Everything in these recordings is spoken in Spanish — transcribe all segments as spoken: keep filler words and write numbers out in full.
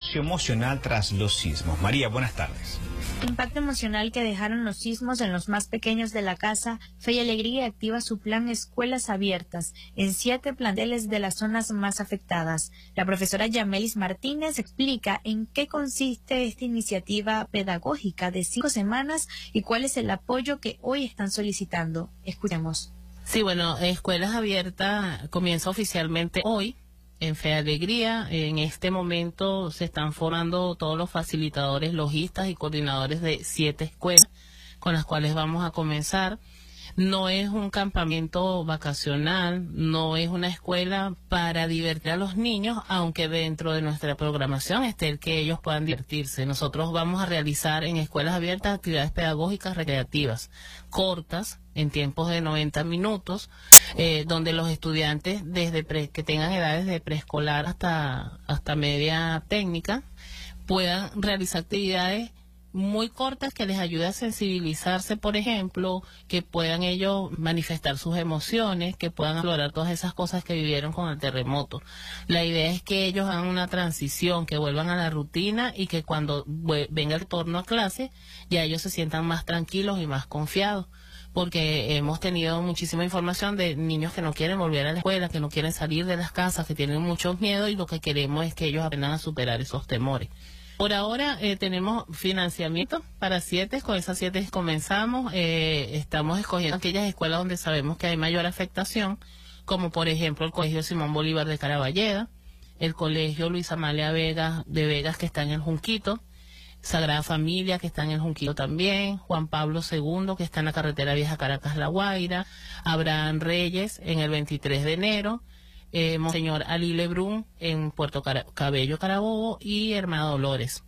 socioemocional tras los sismos. María, buenas tardes. Impacto emocional que dejaron los sismos en los más pequeños de la casa. Fe y Alegría activa su plan Escuelas Abiertas en siete planteles de las zonas más afectadas. La profesora Yamelis Martínez explica en qué consiste esta iniciativa pedagógica de cinco semanas y cuál es el apoyo que hoy están solicitando. Escuchemos. Sí, bueno, Escuelas Abiertas comienza oficialmente hoy. En Fe y Alegría, en este momento se están formando todos los facilitadores, logistas y coordinadores de siete escuelas con las cuales vamos a comenzar. No es un campamento vacacional, no es una escuela para divertir a los niños, aunque dentro de nuestra programación esté el que ellos puedan divertirse. Nosotros vamos a realizar en Escuelas Abiertas actividades pedagógicas recreativas, cortas, en tiempos de noventa minutos, eh, donde los estudiantes desde pre, que tengan edades de preescolar hasta, hasta media técnica puedan realizar actividades muy cortas que les ayude a sensibilizarse, por ejemplo, que puedan ellos manifestar sus emociones, que puedan explorar todas esas cosas que vivieron con el terremoto. La idea es que ellos hagan una transición, que vuelvan a la rutina y que cuando venga el retorno a clase ya ellos se sientan más tranquilos y más confiados, porque hemos tenido muchísima información de niños que no quieren volver a la escuela, que no quieren salir de las casas, que tienen muchos miedos, y lo que queremos es que ellos aprendan a superar esos temores. Por ahora eh, tenemos financiamiento para siete, con esas siete comenzamos, eh, estamos escogiendo aquellas escuelas donde sabemos que hay mayor afectación, como por ejemplo el Colegio Simón Bolívar de Caraballeda, el Colegio Luis Amalia Vega de Vegas, que está en el Junquito, Sagrada Familia, que está en el Junquito también, Juan Pablo segundo, que está en la carretera Vieja Caracas-La Guaira, Abraham Reyes en el veintitrés de enero, Eh, Monseñor Ali Lebrun en Puerto Cara Cabello, Carabobo, y Hermana Dolores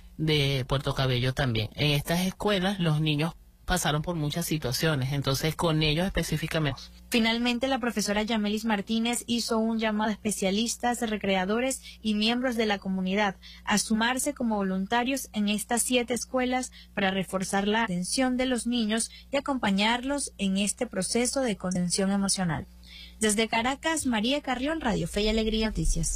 de Puerto Cabello también. En estas escuelas los niños pasaron por muchas situaciones, entonces con ellos específicamente. Finalmente, la profesora Yamelis Martínez hizo un llamado a especialistas, recreadores y miembros de la comunidad a sumarse como voluntarios en estas siete escuelas para reforzar la atención de los niños y acompañarlos en este proceso de contención emocional. Desde Caracas, María Carrión, Radio Fe y Alegría Noticias.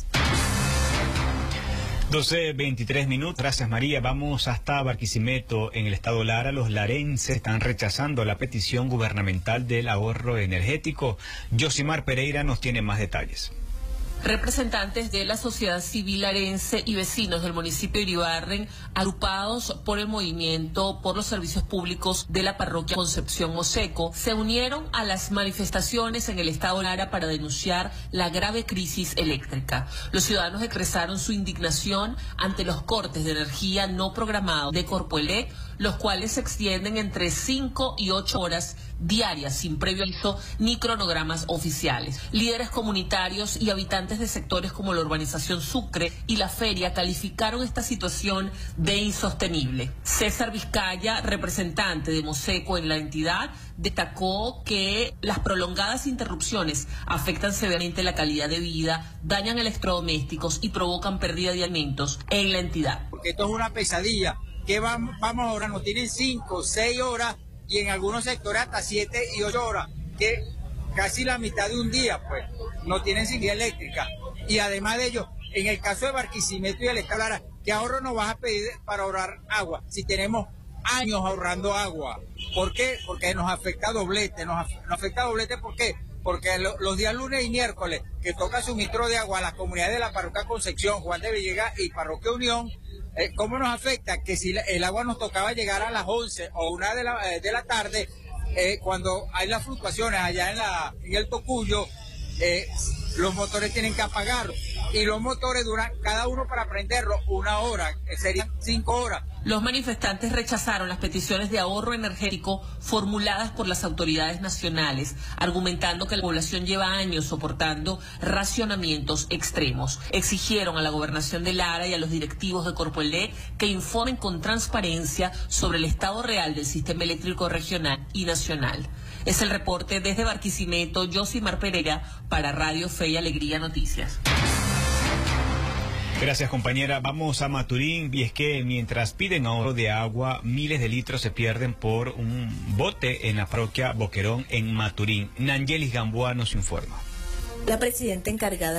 doce veintitrés minutos. Gracias, María. Vamos hasta Barquisimeto, en el estado Lara. Los larenses están rechazando la petición gubernamental del ahorro energético. Yosimar Pereira nos tiene más detalles. Representantes de la sociedad civil larense y vecinos del municipio de Iribarren, agrupados por el movimiento por los servicios públicos de la parroquia Concepción Moseco, se unieron a las manifestaciones en el estado Lara para denunciar la grave crisis eléctrica. Los ciudadanos expresaron su indignación ante los cortes de energía no programados de Corpoelec, los cuales se extienden entre cinco y ocho horas diarias sin previo aviso ni cronogramas oficiales. Líderes comunitarios y habitantes de sectores como la urbanización Sucre y la Feria calificaron esta situación de insostenible. César Vizcaya, representante de Moseco en la entidad, destacó que las prolongadas interrupciones afectan severamente la calidad de vida, dañan electrodomésticos y provocan pérdida de alimentos en la entidad. Porque esto es una pesadilla. Que vamos, vamos ahora, nos tienen cinco, seis horas y en algunos sectores hasta siete y ocho horas, que casi la mitad de un día, pues, no tienen energía eléctrica. Y además de ello, en el caso de Barquisimeto y el estado Lara, ¿qué ahorro nos vas a pedir para ahorrar agua? Si tenemos años ahorrando agua. ¿Por qué? Porque nos afecta doblete, nos, af nos afecta doblete, ¿por qué? Porque lo, los días lunes y miércoles, que toca suministro de agua a las comunidades de la parroquia Concepción, Juan de Villegas y parroquia Unión, Eh, ¿cómo nos afecta? Que si el agua nos tocaba llegar a las once o una de la, eh, de la tarde, eh, cuando hay las fluctuaciones allá en, la, en el Tocuyo, eh, los motores tienen que apagarlo. Y los motores duran, cada uno para prenderlo, una hora, eh, serían cinco horas. Los manifestantes rechazaron las peticiones de ahorro energético formuladas por las autoridades nacionales, argumentando que la población lleva años soportando racionamientos extremos. Exigieron a la gobernación de Lara y a los directivos de Corpoelec que informen con transparencia sobre el estado real del sistema eléctrico regional y nacional. Es el reporte desde Barquisimeto, Yosimar Pereira, para Radio Fe y Alegría Noticias. Gracias, compañera. Vamos a Maturín, y es que mientras piden ahorro de agua, miles de litros se pierden por un bote en la parroquia Boquerón en Maturín. Nangelis Gamboa nos informa. La presidenta encargada